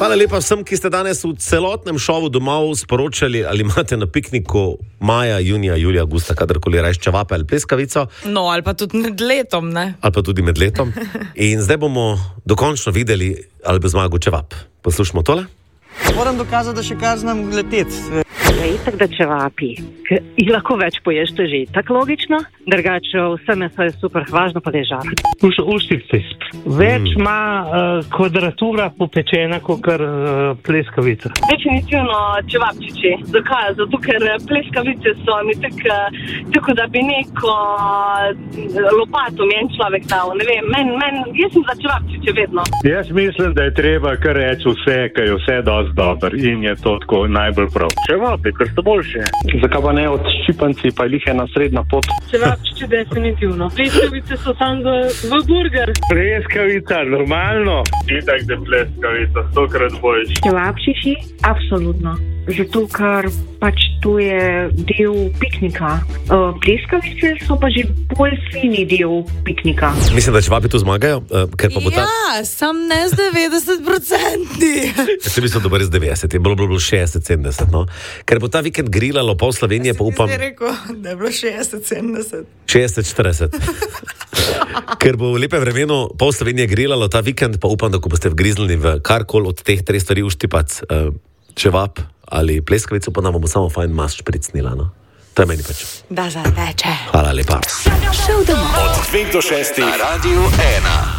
Hvala lepa vsem, ki ste danes v celotnem šovu domov sporočali, ali imate na pikniku maja, junija, julija, augusta, kadarkoli rajš čevape ali pleskavico. No, ali pa tudi med letom, ne? Ali pa tudi med letom. In zdaj bomo dokončno videli, ali bo zmagal čevap. Poslušamo tole. Moram dokazati, da še kar znam leteti. Itak da čevapi, jih lahko več poješ, to je že tako logično, drugače vse meso je super, važno pa da je žar. Uštice. Več ima kvadratura popečena kot pleskavica. Definitivno čevapčiči. Zakaj? Zato, ker pleskavice so mi tako, da bi neko lopato mi en človek dal. Ne vem, jaz sem za čevapčiče vedno. Jaz mislim, da je treba kar reči vse, ker je vse dosti dober in je to tako najbolj prav. Čevapi, ker so boljše. Zakaj pa ne od ščipanci, pa jih je na srednja pot? Čevapčiči definitivno. Pleskavice so samo v burger. Pleskavica, normalno. Itak da pleskavica, 100-krat boljše. Čevapčiči, absolutno. Zato, ker pač to je del piknika. Pleskavice so pa že bolj fini del piknika. Mislim, da čevapi tu zmagajo, ker pa bo ta... Ja, sam ne z 90%. Sebi so dobri z 90, je bilo 60-70, no. Ker bo ta vikend grilalo pol Slovenije, pa upam... Si rekel, da je bilo 60-70. 60-40. Ker bo v lepem vremenu pol Slovenije grilalo ta vikend, pa upam, da ko boste vgriznili v karkoli od teh 3 stvari uštipac, čevap ali pleskavico, pa nam bomo samo fajn mast špricnila, no. To je meni pač. Da zaveče. Hvala lepa. Od 2 do 6 na Radio 1.